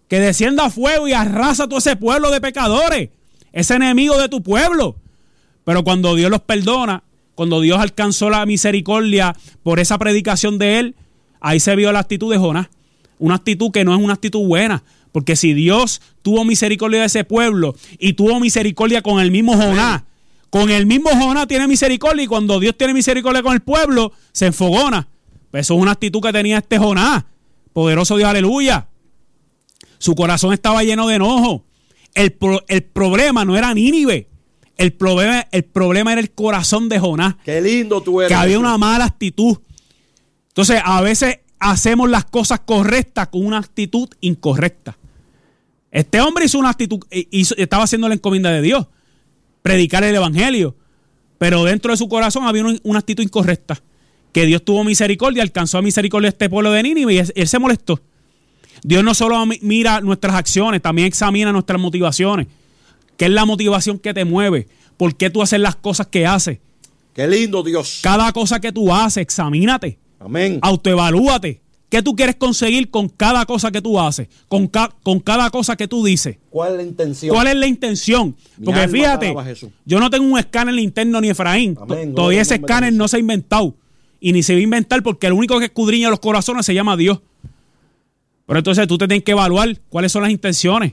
que descienda fuego y arrasa a todo ese pueblo de pecadores, ese enemigo de tu pueblo. Pero cuando Dios los perdona, cuando Dios alcanzó la misericordia por esa predicación de él, ahí se vio la actitud de Jonás. Una actitud que no es una actitud buena. Porque si Dios tuvo misericordia de ese pueblo y tuvo misericordia con el mismo Jonás, con el mismo Jonás tiene misericordia, y cuando Dios tiene misericordia con el pueblo, se enfogona. Pues eso es una actitud que tenía este Jonás. Poderoso Dios, aleluya. Su corazón estaba lleno de enojo. El problema no era Nínive. El problema era el corazón de Jonás. Qué lindo tú eres. Que había una mala actitud. Entonces, a veces hacemos las cosas correctas con una actitud incorrecta. Este hombre hizo una actitud, estaba haciendo la encomienda de Dios, predicar el evangelio, pero dentro de su corazón había una actitud incorrecta. Que Dios tuvo misericordia, alcanzó a misericordia a este pueblo de Nínive y él se molestó. Dios no solo mira nuestras acciones, también examina nuestras motivaciones. ¿Qué es la motivación que te mueve? ¿Por qué tú haces las cosas que haces? Qué lindo, Dios. Cada cosa que tú haces, examínate. Amén. Autoevalúate. ¿Qué tú quieres conseguir con cada cosa que tú haces? Con cada cosa que tú dices. ¿Cuál es la intención? ¿Cuál es la intención? Porque fíjate, yo no tengo un escáner interno ni Efraín. Amén. Todavía ese escáner no se ha inventado. Y ni se va a inventar porque el único que escudriña los corazones se llama Dios. Pero entonces tú te tienes que evaluar cuáles son las intenciones.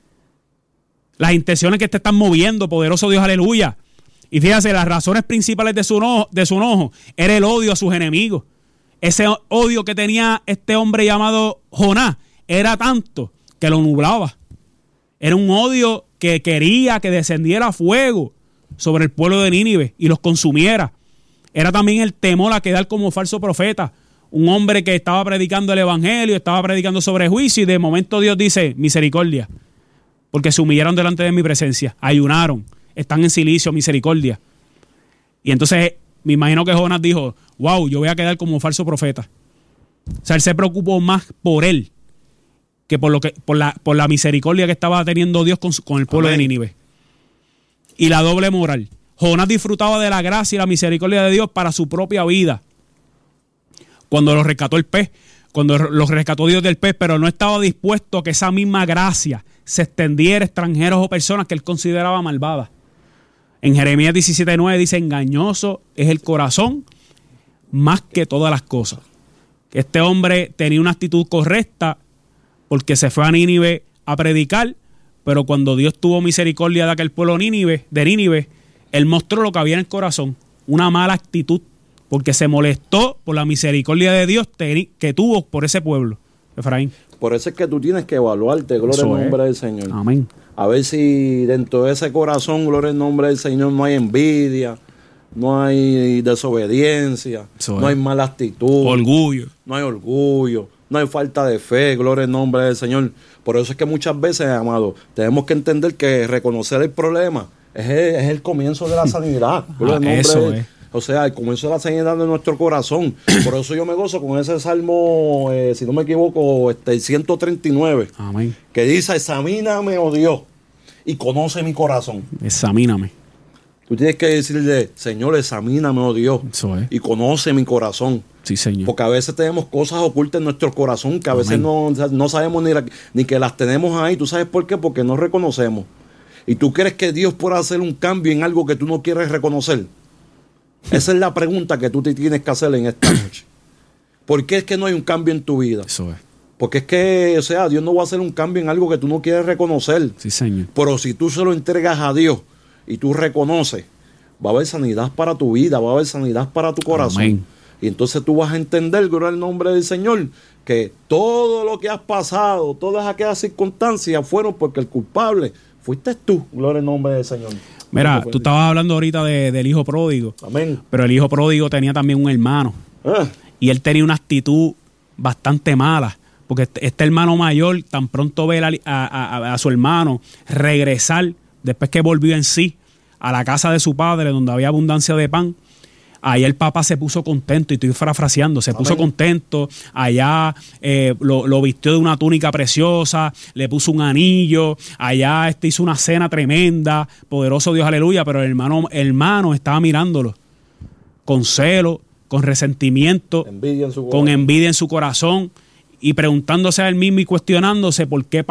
Las intenciones que te están moviendo, poderoso Dios, aleluya. Y fíjate, las razones principales de su enojo era el odio a sus enemigos. Ese odio que tenía este hombre llamado Jonás era tanto que lo nublaba. Era un odio que quería que descendiera fuego sobre el pueblo de Nínive y los consumiera. Era también el temor a quedar como falso profeta. Un hombre que estaba predicando el evangelio, estaba predicando sobre juicio y de momento Dios dice, misericordia. Porque se humillaron delante de mi presencia, ayunaron, están en silicio, misericordia. Y entonces me imagino que Jonás dijo, wow, yo voy a quedar como falso profeta. O sea, él se preocupó más por él que por la misericordia que estaba teniendo Dios con el pueblo de Nínive. Y la doble moral. Jonás disfrutaba de la gracia y la misericordia de Dios para su propia vida. Cuando lo rescató el pez, cuando lo rescató Dios del pez, pero no estaba dispuesto a que esa misma gracia se extendiera a extranjeros o personas que él consideraba malvadas. En Jeremías 17:9 dice, engañoso es el corazón más que todas las cosas. Este hombre tenía una actitud correcta porque se fue a Nínive a predicar, pero cuando Dios tuvo misericordia de aquel pueblo de Nínive, él mostró lo que había en el corazón, una mala actitud, porque se molestó por la misericordia de Dios que tuvo por ese pueblo. Efraín. Por eso es que tú tienes que evaluarte, gloria al nombre del Señor. Amén. A ver si dentro de ese corazón, gloria al nombre del Señor, no hay envidia, no hay desobediencia, no hay mala actitud, orgullo. No hay orgullo, no hay falta de fe, gloria al nombre del Señor. Por eso es que muchas veces, amado, tenemos que entender que reconocer el problema es el comienzo de la sanidad. Eso es. O sea, el comienzo de la sanidad de nuestro corazón. Por eso yo me gozo con ese salmo, si no me equivoco, 139. Amén. Que dice, examíname, oh Dios, y conoce mi corazón. Examíname. Tú tienes que decirle, Señor, examíname, oh Dios, eso es. Y conoce mi corazón. Sí, Señor. Porque a veces tenemos cosas ocultas en nuestro corazón que a veces no sabemos ni que las tenemos ahí. ¿Tú sabes por qué? Porque no reconocemos. ¿Y tú crees que Dios pueda hacer un cambio en algo que tú no quieres reconocer? Esa es la pregunta que tú te tienes que hacer en esta noche. ¿Por qué es que no hay un cambio en tu vida? Eso es. Porque es que, o sea, Dios no va a hacer un cambio en algo que tú no quieres reconocer. Sí, Señor. Pero si tú se lo entregas a Dios y tú reconoces, va a haber sanidad para tu vida, va a haber sanidad para tu corazón. Amén. Y entonces tú vas a entender, gloria al nombre del Señor, que todo lo que has pasado, todas aquellas circunstancias fueron porque el culpable fuiste tú, gloria al nombre del Señor. Mira, tú estabas hablando ahorita del hijo pródigo. Amén. Pero el hijo pródigo tenía también un hermano. Y él tenía una actitud bastante mala. Porque este hermano mayor tan pronto ve a su hermano regresar, después que volvió en sí, a la casa de su padre, donde había abundancia de pan. Ahí el papá se puso contento, y estoy parafraseando, se puso contento, allá lo vistió de una túnica preciosa, le puso un anillo, allá hizo una cena tremenda, poderoso Dios, aleluya, pero el hermano estaba mirándolo con celo, con resentimiento, con envidia en su corazón, y preguntándose a él mismo y cuestionándose por qué